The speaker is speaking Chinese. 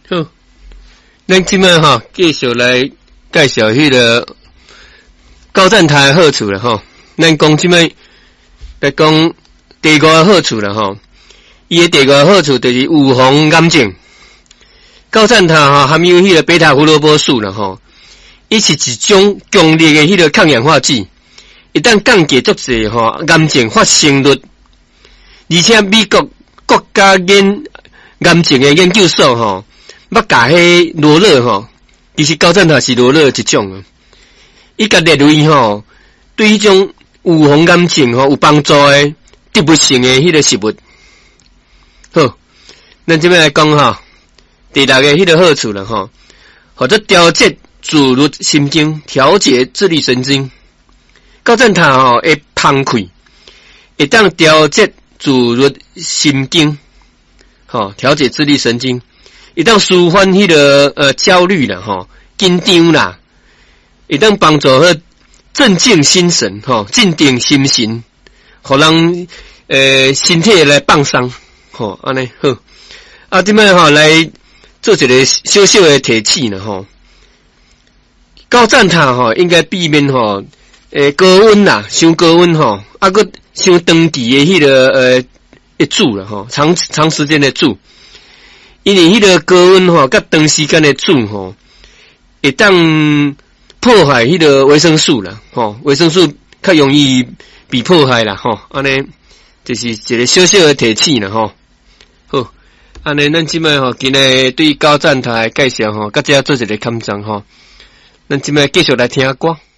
好，咱即摆吼继续来介绍迄个高赞茶的好处啦吼。咱讲即摆来讲第五个好处啦吼。伊的第五个好处就是预防癌症。高赞茶吼含有迄个贝塔胡萝卜素啦吼，伊是一种强烈的迄个抗氧化剂，一旦降低足济吼癌症发生率，而且美国国家癌症的研究所吼，捌甲迄罗勒吼，其实高赞茶是罗勒一种啊。伊甲列为吼，对迄种预防癌症吼有帮助的植物性的迄个食物。好，咱这边来讲吼，第六个迄个好处啦吼，或者调节自律神经，调节自律神经。高赞茶吼会芳开，会当调节自律神经。吼，调节自律神经，会当舒缓迄个焦虑啦，吼，紧张啦，会当帮助镇静心神，吼，镇定心神，互人身体来放松，吼，安尼好。啊，这摆吼来做一个小小的提醒啦，吼，高赞茶吼应该避免吼高温啦，伤高温吼，啊个伤长期的迄个一煮了吼，长时间的煮，因为迄个高温吼，甲长时间的煮吼，会当破坏迄个维生素啦，吼，维生素较容易被破坏啦，吼，安尼就是一个小小的提醒啦，吼。好，安尼咱即摆吼，今日对高赞茶的介绍吼，甲遮做一个勘赞吼，咱即摆继续来听歌。